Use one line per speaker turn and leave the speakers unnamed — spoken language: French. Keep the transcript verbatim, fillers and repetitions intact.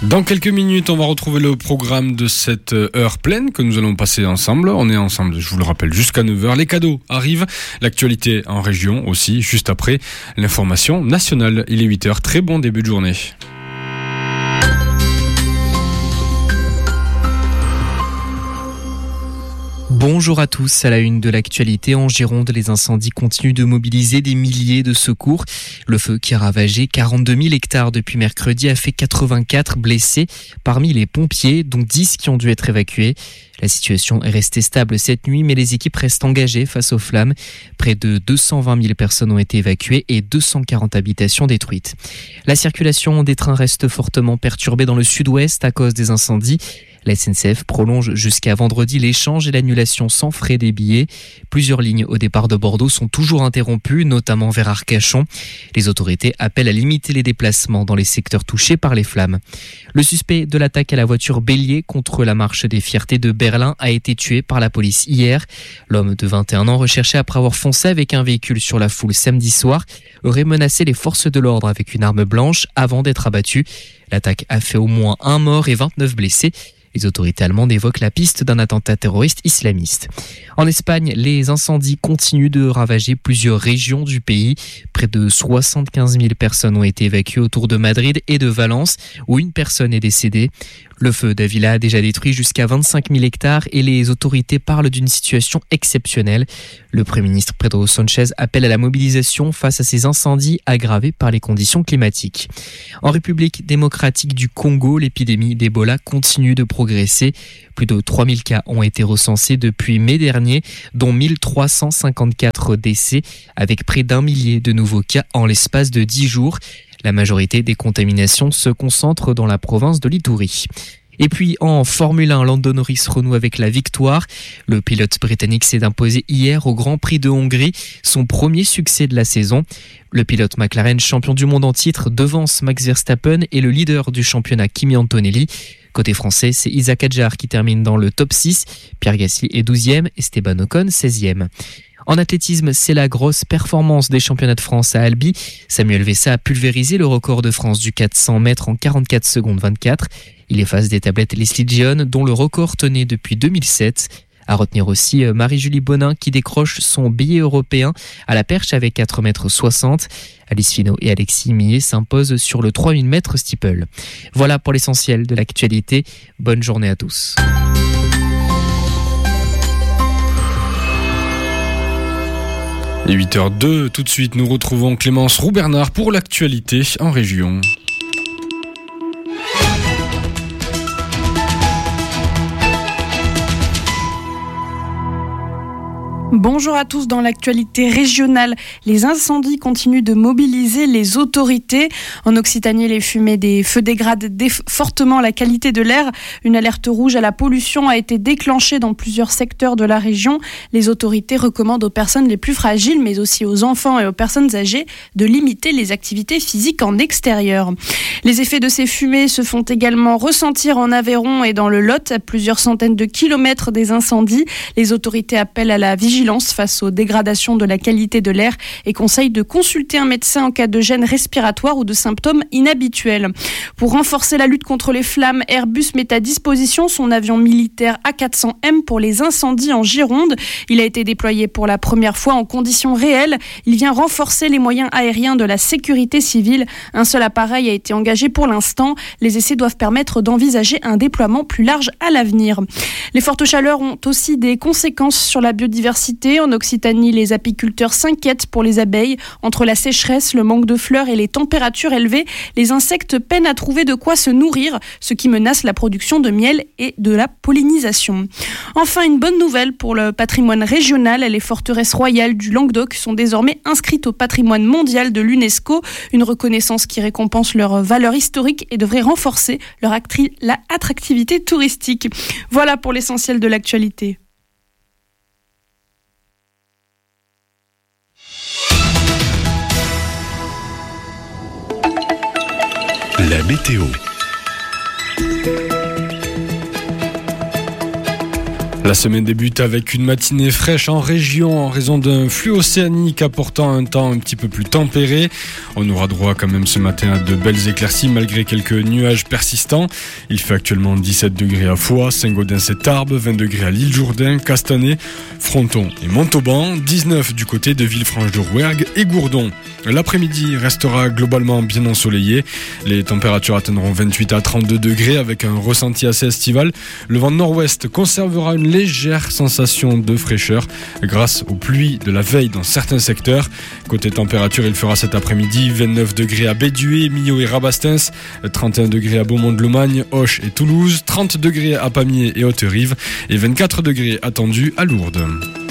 Dans quelques minutes, on va retrouver le programme de cette heure pleine que nous allons passer ensemble. On est ensemble, je vous le rappelle, jusqu'à neuf heures. Les cadeaux arrivent, l'actualité en région aussi, juste après l'information nationale. Il est huit heures, très bon début de journée.
Bonjour à tous, à la une de l'actualité en Gironde, les incendies continuent de mobiliser des milliers de secours. Le feu qui a ravagé quarante-deux mille hectares depuis mercredi a fait quatre-vingt-quatre blessés parmi les pompiers, dont dix qui ont dû être évacués. La situation est restée stable cette nuit, mais les équipes restent engagées face aux flammes. Près de deux cent vingt mille personnes ont été évacuées et deux cent quarante habitations détruites. La circulation des trains reste fortement perturbée dans le sud-ouest à cause des incendies. La S N C F prolonge jusqu'à vendredi l'échange et l'annulation sans frais des billets. Plusieurs lignes au départ de Bordeaux sont toujours interrompues, notamment vers Arcachon. Les autorités appellent à limiter les déplacements dans les secteurs touchés par les flammes. Le suspect de l'attaque à la voiture bélier contre la marche des fiertés de Berlin a été tué par la police hier. L'homme de vingt et un ans, recherché après avoir foncé avec un véhicule sur la foule samedi soir, aurait menacé les forces de l'ordre avec une arme blanche avant d'être abattu. L'attaque a fait au moins un mort et vingt-neuf blessés. Les autorités allemandes évoquent la piste d'un attentat terroriste islamiste. En Espagne, les incendies continuent de ravager plusieurs régions du pays. Près de soixante-quinze mille personnes ont été évacuées autour de Madrid et de Valence, où une personne est décédée. Le feu d'Avila a déjà détruit jusqu'à vingt-cinq mille hectares et les autorités parlent d'une situation exceptionnelle. Le Premier ministre Pedro Sánchez appelle à la mobilisation face à ces incendies aggravés par les conditions climatiques. En République démocratique du Congo, l'épidémie d'Ebola continue de progresser. Plus de trois mille cas ont été recensés depuis mai dernier, dont mille trois cent cinquante-quatre décès, avec près d'un millier de nouveaux cas en l'espace de dix jours. La majorité des contaminations se concentre dans la province de l'Ituri. Et puis en Formule un, Lando Norris renoue avec la victoire. Le pilote britannique s'est imposé hier au Grand Prix de Hongrie, son premier succès de la saison. Le pilote McLaren, champion du monde en titre, devance Max Verstappen et le leader du championnat Kimi Antonelli. Côté français, c'est Isaac Hadjar qui termine dans le top six, Pierre Gasly est douzième, Esteban Ocon seizième. En athlétisme, c'est la grosse performance des championnats de France à Albi. Samuel Vessa a pulvérisé le record de France du quatre cents mètres en quarante-quatre secondes vingt-quatre. Il efface des tablettes Leslie Dion, dont le record tenait depuis deux mille sept. À retenir aussi Marie-Julie Bonin qui décroche son billet européen à la perche avec quatre mètres soixante. Alice Finot et Alexis Millet s'imposent sur le trois mille mètres steeple. Voilà pour l'essentiel de l'actualité. Bonne journée à tous.
Et huit heures deux, tout de suite, nous retrouvons Clémence Roux-Bernard pour l'actualité en région.
Bonjour à tous. Dans l'actualité régionale, les incendies continuent de mobiliser les autorités. En Occitanie, les fumées des feux dégradent fortement la qualité de l'air. Une alerte rouge à la pollution a été déclenchée dans plusieurs secteurs de la région. Les autorités recommandent aux personnes les plus fragiles, mais aussi aux enfants et aux personnes âgées, de limiter les activités physiques en extérieur. Les effets de ces fumées se font également ressentir en Aveyron et dans le Lot, à plusieurs centaines de kilomètres des incendies. Les autorités appellent à la vigilance face aux dégradations de la qualité de l'air et conseillent de consulter un médecin en cas de gêne respiratoire ou de symptômes inhabituels. Pour renforcer la lutte contre les flammes, Airbus met à disposition son avion militaire A quatre cents M pour les incendies en Gironde. Il a été déployé pour la première fois en conditions réelles. Il vient renforcer les moyens aériens de la sécurité civile. Un seul appareil a été engagé pour l'instant. Les essais doivent permettre d'envisager un déploiement plus large à l'avenir. Les fortes chaleurs ont aussi des conséquences sur la biodiversité. En Occitanie, les apiculteurs s'inquiètent pour les abeilles. Entre la sécheresse, le manque de fleurs et les températures élevées, les insectes peinent à trouver de quoi se nourrir, ce qui menace la production de miel et de la pollinisation. Enfin, une bonne nouvelle pour le patrimoine régional. Les forteresses royales du Languedoc sont désormais inscrites au patrimoine mondial de l'UNESCO, une reconnaissance qui récompense leur valeur historique et devrait renforcer leur actri- la attractivité touristique. Voilà pour l'essentiel de l'actualité.
La météo.
La semaine débute avec une matinée fraîche en région en raison d'un flux océanique apportant un temps un petit peu plus tempéré. On aura droit quand même ce matin à de belles éclaircies malgré quelques nuages persistants. Il fait actuellement dix-sept degrés à Foix, Saint-Gaudens-et-Tarbes, vingt degrés à l'Île-Jourdain, Castanet, Fronton et Montauban, dix-neuf du côté de Villefranche-de-Rouergue et Gourdon. L'après-midi restera globalement bien ensoleillé. Les températures atteindront vingt-huit à trente-deux degrés avec un ressenti assez estival. Le vent de nord-ouest conservera une légère sensation de fraîcheur grâce aux pluies de la veille dans certains secteurs. Côté température, il fera cet après-midi vingt-neuf degrés à Bédué, Millau et Rabastens, trente et un degrés à Beaumont-de-Lomagne, Auch et Toulouse, trente degrés à Pamiers et Haute-Rive et vingt-quatre degrés attendus à Lourdes.